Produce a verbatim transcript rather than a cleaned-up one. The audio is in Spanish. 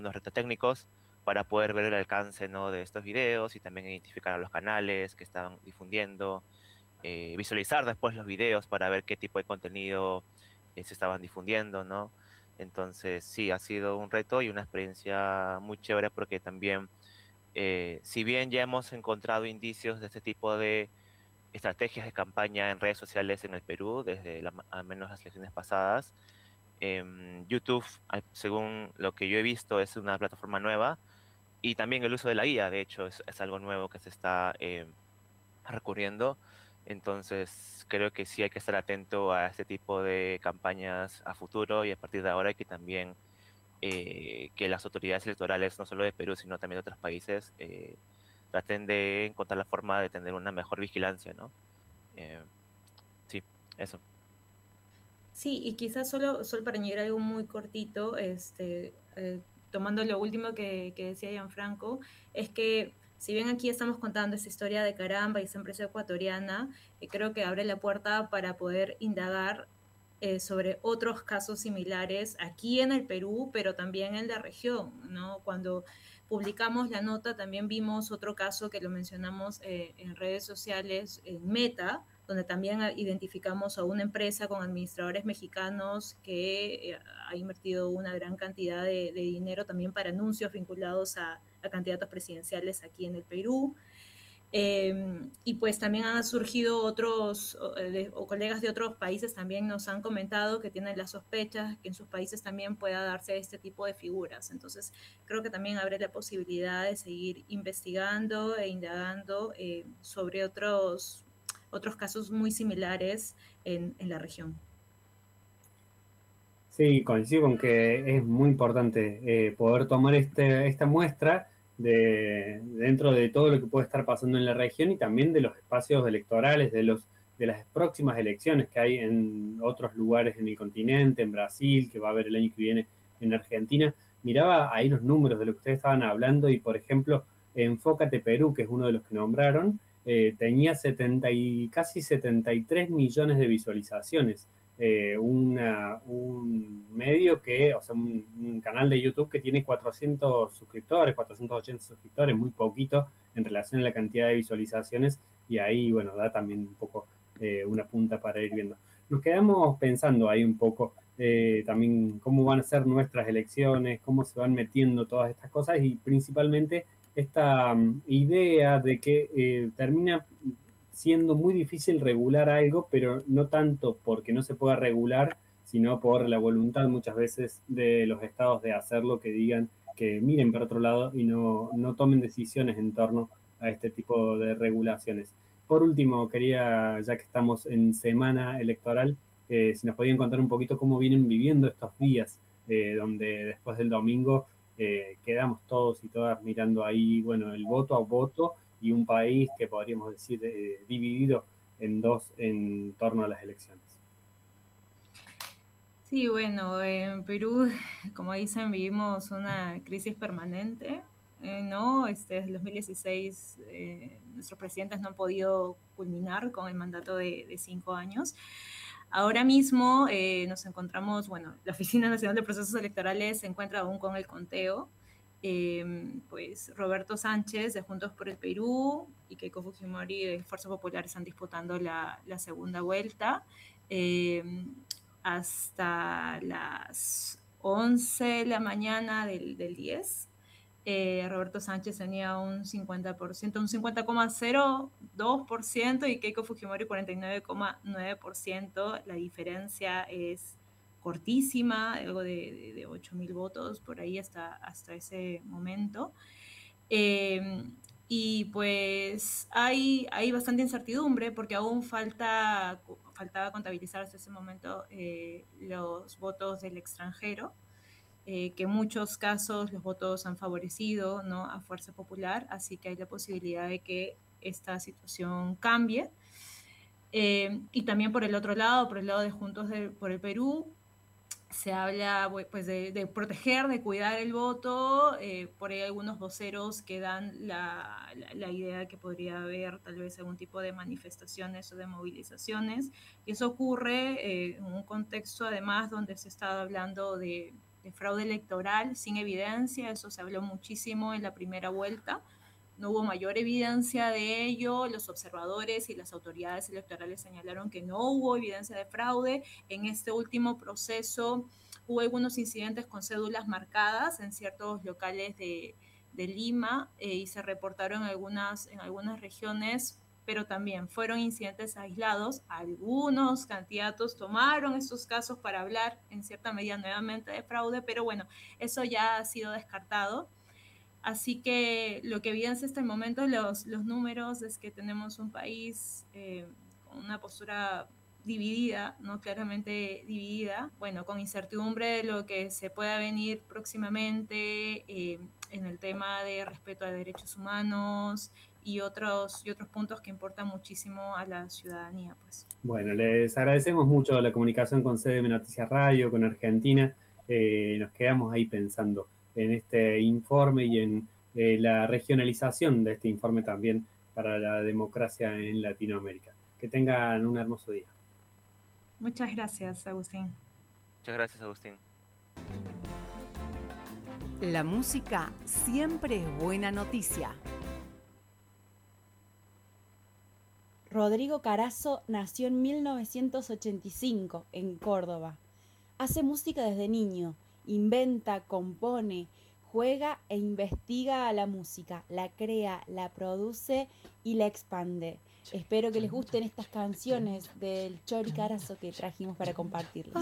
unos retos técnicos para poder ver el alcance, ¿no? de estos videos y también identificar a los canales que estaban difundiendo, eh, visualizar después los videos para ver qué tipo de contenido eh, se estaban difundiendo, ¿no? Entonces, sí, ha sido un reto y una experiencia muy chévere porque también, eh, si bien ya hemos encontrado indicios de este tipo de estrategias de campaña en redes sociales en el Perú, desde la- al menos las elecciones pasadas, em, YouTube, al- según lo que yo he visto, es una plataforma nueva y también el uso de la I A, de hecho, es, es algo nuevo que se está em, recurriendo. Entonces, creo que sí hay que estar atento a este tipo de campañas a futuro y a partir de ahora hay que también eh, que las autoridades electorales, no solo de Perú, sino también de otros países, eh, traten de encontrar la forma de tener una mejor vigilancia, ¿no? Eh, sí, eso. Sí, y quizás solo, solo para añadir algo muy cortito, este, eh, tomando lo último que, que decía Gianfranco, es que si bien aquí estamos contando esta historia de Caramba y esa empresa ecuatoriana, eh, creo que abre la puerta para poder indagar eh, sobre otros casos similares aquí en el Perú, pero también en la región, ¿no? Cuando publicamos la nota también vimos otro caso que lo mencionamos eh, en redes sociales, en Meta, donde también identificamos a una empresa con administradores mexicanos que eh, ha invertido una gran cantidad de, de dinero también para anuncios vinculados a, a, candidatos presidenciales aquí en el Perú. Eh, y pues también han surgido otros, o, de, o colegas de otros países también nos han comentado que tienen las sospechas que en sus países también pueda darse este tipo de figuras. Entonces, creo que también abre la posibilidad de seguir investigando e indagando eh, sobre otros, otros casos muy similares en, en la región. Sí, coincido con que es muy importante eh, poder tomar este, esta muestra de, dentro de todo lo que puede estar pasando en la región y también de los espacios electorales, de, los, de las próximas elecciones que hay en otros lugares en el continente, en Brasil, que va a haber el año que viene en Argentina. Miraba ahí los números de lo que ustedes estaban hablando y, por ejemplo, Enfócate Perú, que es uno de los que nombraron, eh, tenía setenta y, casi setenta y tres millones de visualizaciones eh, una, un medio que, o sea, un, un, canal de YouTube que tiene cuatrocientos suscriptores, cuatrocientos ochenta suscriptores, muy poquito en relación a la cantidad de visualizaciones, y ahí, bueno, da también un poco eh, una punta para ir viendo. Nos quedamos pensando ahí un poco eh, también cómo van a ser nuestras elecciones, cómo se van metiendo todas estas cosas y principalmente esta um, idea de que eh, termina siendo muy difícil regular algo, pero no tanto porque no se pueda regular, sino por la voluntad muchas veces de los estados de hacerlo, que digan que miren para otro lado y no, no tomen decisiones en torno a este tipo de regulaciones. Por último, quería, ya que estamos en semana electoral, eh, si nos podían contar un poquito cómo vienen viviendo estos días, eh, donde después del domingo eh, quedamos todos y todas mirando ahí, bueno, el voto a voto y un país que podríamos decir eh, dividido en dos en torno a las elecciones. Sí, bueno, en Perú, como dicen, vivimos una crisis permanente, eh, ¿no? Este, desde el dos mil dieciséis eh, nuestros presidentes no han podido culminar con el mandato de, de cinco años. Ahora mismo eh, nos encontramos, bueno, la Oficina Nacional de Procesos Electorales se encuentra aún con el conteo. Eh, pues Roberto Sánchez de Juntos por el Perú y Keiko Fujimori de Fuerza Popular están disputando la, la segunda vuelta. Eh, hasta las once de la mañana del, del diez. Eh, Roberto Sánchez tenía un cincuenta por ciento, un cincuenta coma cero dos por ciento y Keiko Fujimori cuarenta y nueve coma nueve por ciento. La diferencia es cortísima, algo de, de, de ocho mil votos por ahí hasta, hasta ese momento. Eh, y pues hay, hay bastante incertidumbre porque aún falta, faltaba contabilizar hasta ese momento eh, los votos del extranjero, eh, que en muchos casos los votos han favorecido, ¿no?, a Fuerza Popular, así que hay la posibilidad de que esta situación cambie. Eh, y también por el otro lado, por el lado de Juntos de, por el Perú, se habla pues de, de, proteger, de cuidar el voto. Eh, por ahí algunos voceros que dan la, la, la, idea que podría haber tal vez algún tipo de manifestaciones o de movilizaciones. Y eso ocurre eh, en un contexto además donde se está hablando de, de fraude electoral sin evidencia. Eso se habló muchísimo en la primera vuelta. No hubo mayor evidencia de ello. Los observadores y las autoridades electorales señalaron que no hubo evidencia de fraude. En este último proceso hubo algunos incidentes con cédulas marcadas en ciertos locales de, de Lima eh, y se reportaron algunas, en algunas regiones, pero también fueron incidentes aislados. Algunos candidatos tomaron estos casos para hablar en cierta medida nuevamente de fraude, pero bueno, eso ya ha sido descartado. Así que lo que evidencia hasta el momento los, los números es que tenemos un país eh, con una postura dividida, ¿no? Claramente dividida, bueno, con incertidumbre de lo que se pueda venir próximamente eh, en el tema de respeto a derechos humanos y otros, y otros puntos que importan muchísimo a la ciudadanía, pues. Bueno, les agradecemos mucho la comunicación con C D M Noticias Radio, con Argentina. Eh, nos quedamos ahí pensando en este informe y en eh, la regionalización de este informe también para la democracia en Latinoamérica. Que tengan un hermoso día. Muchas gracias, Agustín. Muchas gracias, Agustín. La música siempre es buena noticia. Rodrigo Carazo nació en mil novecientos ochenta y cinco en Córdoba. Hace música desde niño, inventa, compone, juega e investiga a la música, la crea, la produce y la expande. Espero que les gusten estas canciones del Chori Carazo que trajimos para compartirles.